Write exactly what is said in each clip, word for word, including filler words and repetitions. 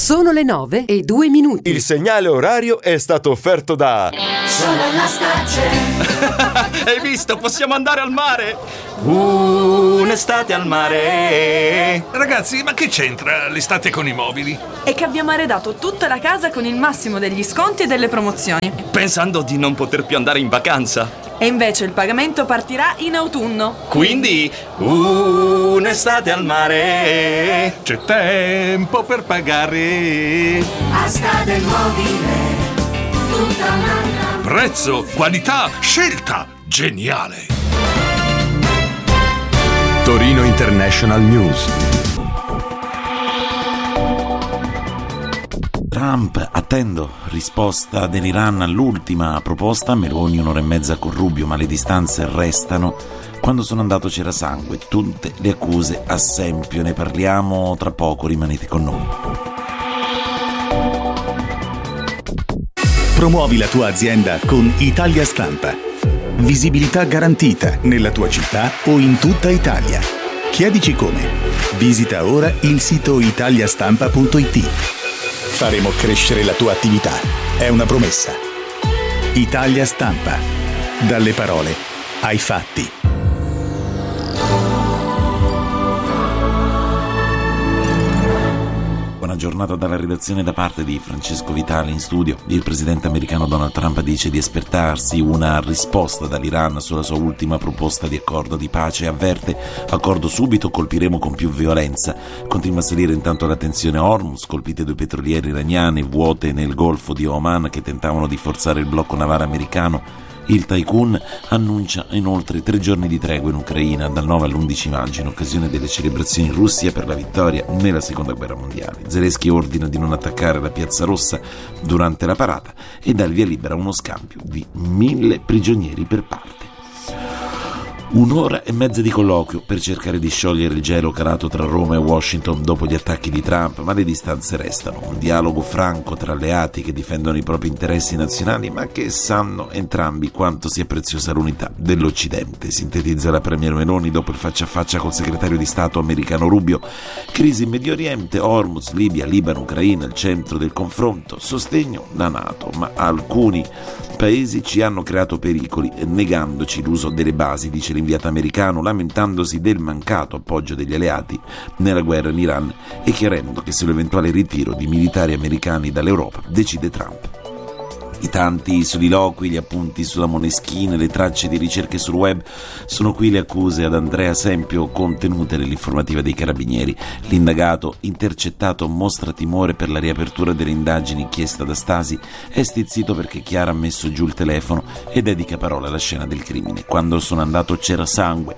Sono le nove e due minuti. Il segnale orario è stato offerto da Solar Lastace. Hai visto? Possiamo andare al mare. Uh, un'estate al mare. Ragazzi, ma che c'entra l'estate con i mobili? È che abbiamo arredato tutta la casa con il massimo degli sconti e delle promozioni, Pensando di non poter più andare in vacanza. e invece il pagamento partirà in autunno. Quindi, uh, un'estate al mare. C'è tempo per pagare. Asta del mobile, tutta un'altra. Prezzo, qualità, scelta, geniale. Torino International News. Trump, attendo, risposta dell'Iran all'ultima proposta, Meloni un'ora e mezza con Rubio, ma le distanze restano. Quando sono andato c'era sangue, tutte le accuse a sempio, ne parliamo tra poco, rimanete con noi. Promuovi la tua azienda con Italia Stampa. Visibilità garantita nella tua città o in tutta Italia. Chiedici come. Visita ora il sito italiastampa punto it. Faremo crescere la tua attività. È una promessa. Italia Stampa. Dalle parole ai fatti. Buona giornata dalla redazione da parte di Francesco Vitale in studio. Il presidente americano Donald Trump dice di aspettarsi una risposta dall'Iran sulla sua ultima proposta di accordo di pace e avverte: accordo subito, colpiremo con più violenza. Continua a salire intanto la tensione a Hormuz, colpite due petroliere iraniane vuote nel golfo di Oman che tentavano di forzare il blocco navale americano. Il Tycoon annuncia inoltre tre giorni di tregua in Ucraina dal nove all'undici maggio in occasione delle celebrazioni in Russia per la vittoria nella seconda guerra mondiale. Zelensky ordina di non attaccare la Piazza Rossa durante la parata e dà il via libera a uno scambio di mille prigionieri per parte. Un'ora e mezza di colloquio per cercare di sciogliere il gelo calato tra Roma e Washington dopo gli attacchi di Trump, ma le distanze restano. Un dialogo franco tra alleati che difendono i propri interessi nazionali, ma che sanno entrambi quanto sia preziosa l'unità dell'Occidente. Sintetizza la premier Meloni dopo il faccia a faccia col segretario di Stato americano Rubio. Crisi in Medio Oriente, Hormuz, Libia, Libano, Ucraina, il centro del confronto. Sostegno da NATO, ma alcuni paesi ci hanno creato pericoli negandoci l'uso delle basi, dice l'inviato americano, lamentandosi del mancato appoggio degli alleati nella guerra in Iran e chiarendo che sull'eventuale ritiro di militari americani dall'Europa decide Trump. I tanti soliloqui, gli appunti sulla Moneschine, le tracce di ricerche sul web, sono qui le accuse ad Andrea Sempio contenute nell'informativa dei Carabinieri. L'indagato, intercettato, mostra timore per la riapertura delle indagini chiesta da Stasi, è stizzito perché Chiara ha messo giù il telefono e dedica parole alla scena del crimine. Quando sono andato c'era sangue,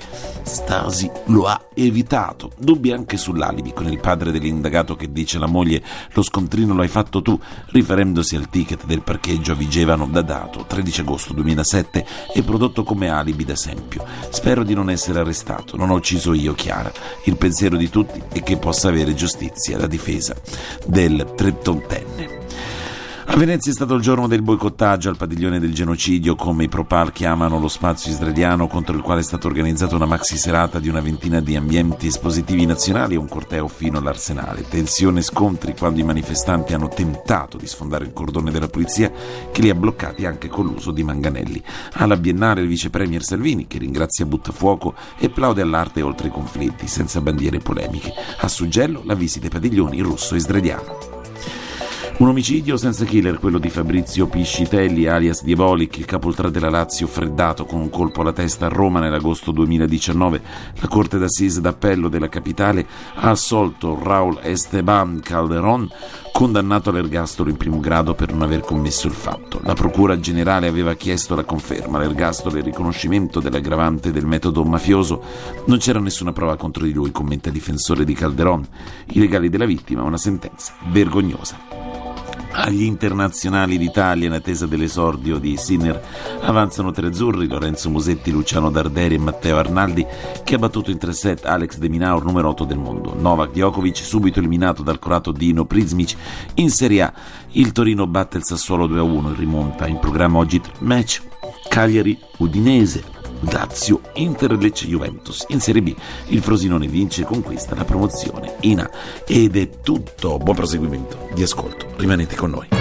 Stasi lo ha evitato. Dubbi anche sull'alibi, con il padre dell'indagato che dice alla moglie: lo scontrino lo hai fatto tu, riferendosi al ticket del parcheggio a Vigevano datato tredici agosto duemilasette e prodotto come alibi da Sempio. Spero di non essere arrestato, non ho ucciso io Chiara. Il pensiero di tutti è che possa avere giustizia la difesa del trentottenne. A Venezia è stato il giorno del boicottaggio al padiglione del genocidio, come i Propal chiamano lo spazio israeliano, contro il quale è stata organizzata una maxi serata di una ventina di ambienti espositivi nazionali e un corteo fino all'Arsenale. Tensione e scontri quando i manifestanti hanno tentato di sfondare il cordone della polizia, che li ha bloccati anche con l'uso di manganelli. Alla Biennale il vice premier Salvini, che ringrazia Buttafuoco e plaude all'arte oltre i conflitti, senza bandiere e polemiche. A suggello la visita ai padiglioni russo-israeliano. Un omicidio senza killer, quello di Fabrizio Piscitelli, alias Diabolic, il capoltrà della Lazio, freddato con un colpo alla testa a Roma nell'agosto duemiladiciannove. La Corte d'Assise d'Appello della capitale ha assolto Raúl Esteban Calderón, condannato all'ergastolo in primo grado per non aver commesso il fatto. La Procura Generale aveva chiesto la conferma, l'ergastolo e il riconoscimento dell'aggravante del metodo mafioso. Non c'era nessuna prova contro di lui, commenta il difensore di Calderón. I legali della vittima, una sentenza vergognosa. Agli internazionali d'Italia, in attesa dell'esordio di Sinner, avanzano tre azzurri: Lorenzo Musetti, Luciano Darderi e Matteo Arnaldi, che ha battuto in tre set Alex De Minaur, numero otto del mondo. Novak Djokovic, subito eliminato dal croato Dino Prizmic. In Serie A il Torino batte il Sassuolo due a uno e rimonta. In programma oggi match Cagliari-Udinese. Lazio, Inter, Lecce, Juventus. In Serie B il Frosinone vince e conquista la promozione in A. Ed è tutto, buon proseguimento di ascolto, rimanete con noi.